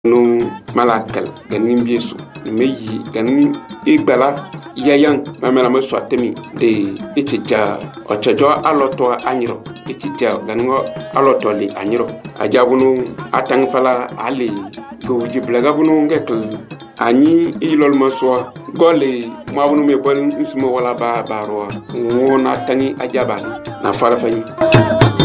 no malakal ganin biesu meyi ganin igbala yayan mamela mo swatemi de itija ochajo aloto anyiro itija gango aloto li anyiro ajabunu atang fala ali go jiblaga bunu ngekl ani ilol maswa gole mabunu me bol ismo wala ba baro wona tangi ajabali na fala fani